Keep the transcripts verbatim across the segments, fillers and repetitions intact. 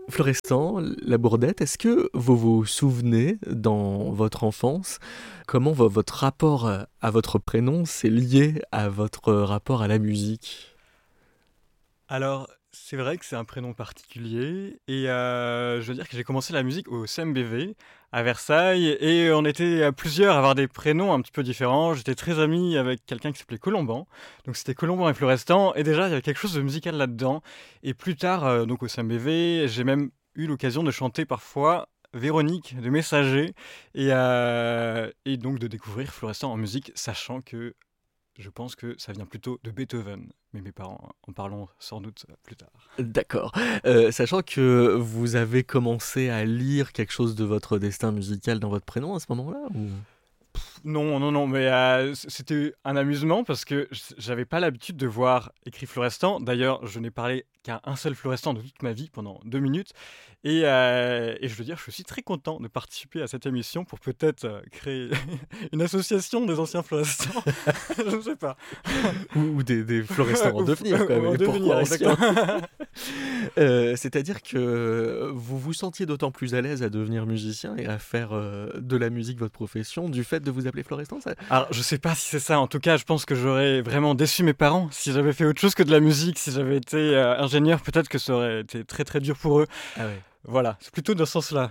Florestan, la Bourdette, est-ce que vous vous souvenez, dans votre enfance, comment vo votre rapport, heu, à votre prénom s'est lié à votre rapport à la musique? Alors, c'est vrai que c'est un prénom particulier et heu, je veux dire que j'ai commencé la musique au C M B V à Versailles et on était, heu, plusieurs à avoir des prénoms un petit peu différents. J'étais très ami avec quelqu'un qui s'appelait Colomban, donc c'était Colomban et Florestan et déjà il y avait quelque chose de musical là-dedans et plus tard, heu, donc au C M B V, j'ai même eu l'occasion de chanter parfois Véronique de Messager et heu et donc de découvrir Florestan en musique, sachant que je pense que ça vient plutôt de Beethoven, mais mes parents en parleront sans doute plus tard. D'accord, heu, sachant que vous avez commencé à lire quelque chose de votre destin musical dans votre prénom à ce moment-là ou? Non, non, non, mais heu, c c'était un amusement parce que j j'avais pas l'habitude de voir écrit Florestan. D'ailleurs, je n'ai parlé qu'à un seul Florestan de toute ma vie pendant deux minutes et heu et je veux dire, je suis très content de participer à cette émission pour peut-être, heu, créer une association des anciens Florestans. Je ne sais pas. Ou ou des des Florestans en Ou f devenir quand ou même en et devenir, pourquoi anciens? exactement. Heu, c'est-à-dire que vous vous sentiez d'autant plus à l'aise à devenir musicien et à faire, heu, de la musique votre profession du fait de vous appeler Florestan, ça? Alors, je sais pas si c'est ça. En tout cas, je pense que j'aurais vraiment déçu mes parents si j'avais fait autre chose que de la musique. Si j'avais été, heu, ingénieur, peut-être que ça aurait été très, très dur pour eux. Ah ouais. Voilà, c'est plutôt dans ce sens-là.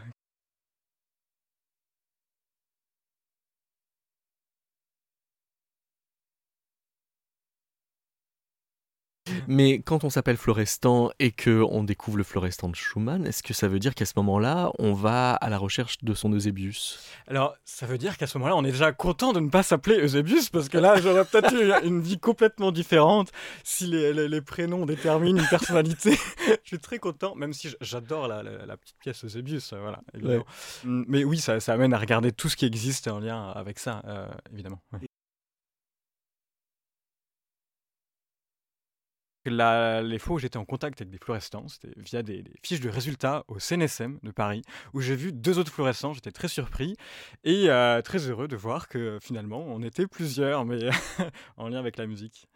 Mais quand on s'appelle Florestan et qu'on découvre le Florestan de Schumann, est-ce que ça veut dire qu'à ce moment-là, on va à la recherche de son Eusébius? Alors, ça veut dire qu'à ce moment-là, on est déjà content de ne pas s'appeler Eusébius parce que là, j'aurais peut-être eu une vie complètement différente si les les les prénoms déterminent une personnalité. Je suis très content, même si j j'adore la la la petite pièce Eusébius, heu, voilà, Ouais. évidemment. Mmh, mais oui, ça ça amène à regarder tout ce qui existe en lien avec ça, heu, évidemment, ouais. La les fois où j'étais en contact avec des Florestans, c'était via des des fiches de résultats au C N S M de Paris, où j'ai vu deux autres Florestans. J'étais très surpris et heu, très heureux de voir que finalement on était plusieurs, mais en lien avec la musique.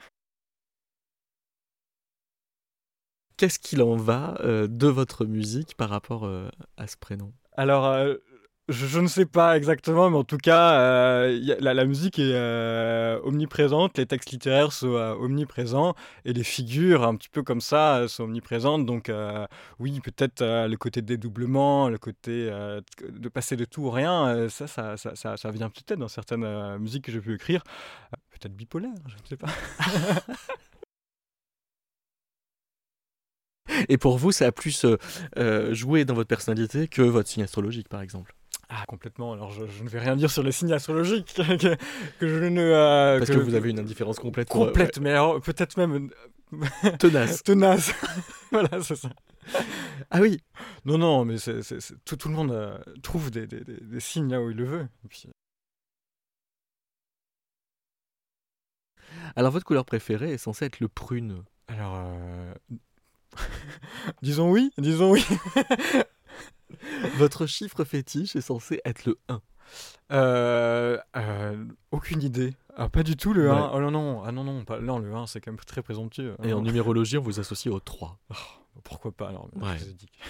Qu'est-ce qu'il en va, heu, de votre musique par rapport, heu, à ce prénom? Alors, heu, je je ne sais pas exactement, mais en tout cas, heu, il y a la la musique est, heu, omniprésente, les textes littéraires sont, heu, omniprésents et les figures un petit peu comme ça, heu, sont omniprésentes donc heu, oui, peut-être, heu, le côté dédoublement, le côté, heu, t de passer de tout au rien, heu, ça ça ça ça ça vient peut-être dans certaines, heu, musiques que j'ai pu écrire. Heu, peut-être bipolaire, je ne sais pas. Et pour vous, ça a plus, heu heu, joué dans votre personnalité que votre signe astrologique, par exemple? Ah complètement, alors je je ne vais rien dire sur les signes astrologiques que que je ne, heu, Parce que que vous que avez une indifférence complète pour, heu ouais. complète, mais alors peut-être même, heu, Tenace. tenace. Voilà, c'est ça. Ah oui! Non, non, mais c'est c'est c'est tout tout le monde, heu, trouve des des des des signes là où il le veut et puis Alors votre couleur préférée est censée être le prune. alors, heu, disons oui, disons oui. Votre chiffre fétiche est censé être le un. Heu heu, aucune idée. Ah pas du tout le Ouais. un. Oh non, non, ah non, non, pas non, le un c'est quand même très présomptueux. Ah Et en non. numérologie, on vous associe au trois. Oh, pourquoi pas alors, je Ouais. vous ai dit.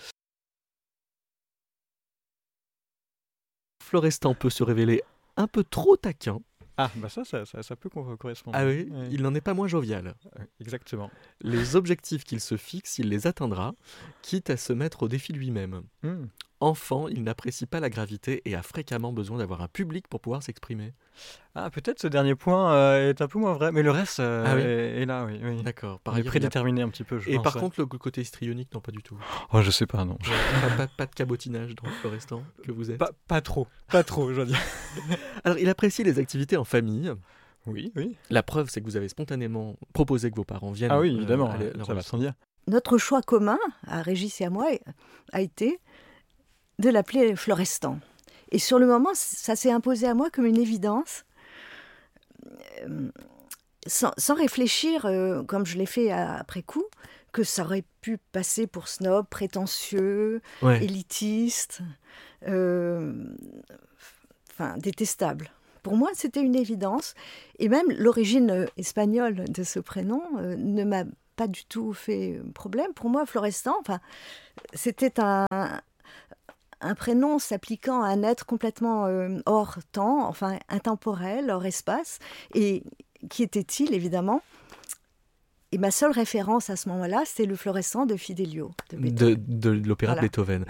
Florestan peut se révéler un peu trop taquin. Ah bah ça ça ça ça peut co Ah correspondre, oui, oui. il n'en est pas moins jovial. Heu, exactement. Les objectifs qu'il se fixe, il les atteindra, quitte à se mettre au défi lui-même. Mmh. Enfant, il n'apprécie pas la gravité et a fréquemment besoin d'avoir un public pour pouvoir s'exprimer. Ah peut-être ce dernier point, heu, est un peu moins vrai, mais le reste, heu, Ah oui? est est là, oui, oui. D'accord. Par On est ailleurs, il a prédéterminé un petit peu, je et pense, par ouais. contre, le c côté histrionique, non, pas du tout? Oh je sais pas, non. Ouais, pas pas pas de cabotinage dans Florestan, que vous êtes? Pas pas trop, pas trop, je dois dire. Alors, il apprécie les activités en famille. Oui, oui. La preuve, c'est que vous avez spontanément proposé que vos parents Ah viennent, oui, heu, évidemment, à ouais, l'e ça va sans l'enregistrement. dire. Notre choix commun, à Régis et à moi, a été de l'appeler Florestan. Et sur le moment, ça s'est imposé à moi comme une évidence, hem, sans sans réfléchir, heu, comme je l'ai fait a après coup, que ça aurait pu passer pour snob, prétentieux, Ouais. élitiste, hem, enfin détestable. Pour moi, c'était une évidence et même l'origine, heu, espagnole de ce prénom, heu, ne m'a pas du tout fait problème. Pour moi, Florestan, enfin, c'était un, un prénom s'appliquant à un être complètement euh, hors temps, enfin intemporel, hors espace. Et qui était-il, évidemment? Et ma seule référence à ce moment-là, c'est le Florestan de Fidelio. De, de, de l'opéra voilà. de Beethoven.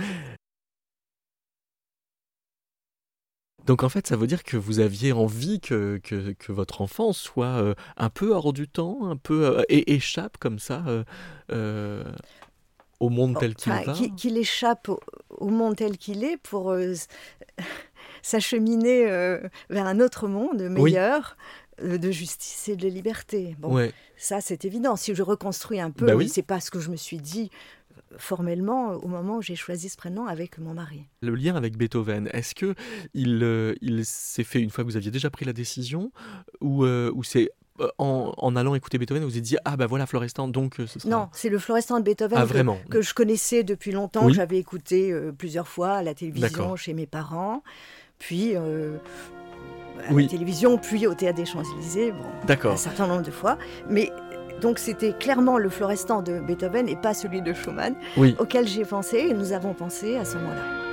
Donc en fait, ça veut dire que vous aviez envie que, que, que votre enfant soit euh, un peu hors du temps, un peu euh, et échappe comme ça euh, euh, au monde tel qu'il enfin, va. Qu'il, qu'il échappe au, au monde tel qu'il est pour euh, s'acheminer euh, vers un autre monde meilleur. Oui. De justice et de liberté. Bon, ouais. Ça, c'est évident. Si je reconstruis un peu, bah oui. C'est pas ce que je me suis dit formellement au moment où j'ai choisi ce prénom avec mon mari. Le lien avec Beethoven, est-ce que il, euh, il s'est fait une fois que vous aviez déjà pris la décision, ou, euh, ou c'est en, en allant écouter Beethoven, vous vous êtes dit ah ben voilà Florestan, donc ce sera. Non, c'est le Florestan de Beethoven ah, que, vraiment que je connaissais depuis longtemps, oui. que j'avais écouté euh, plusieurs fois à la télévision, D'accord. chez mes parents, puis. Euh, à oui. la télévision, puis au Théâtre des Champs-Élysées, bon, D'accord. un certain nombre de fois. Mais donc c'était clairement le Florestan de Beethoven et pas celui de Schumann, oui. auquel j'ai pensé et nous avons pensé à ce moment-là.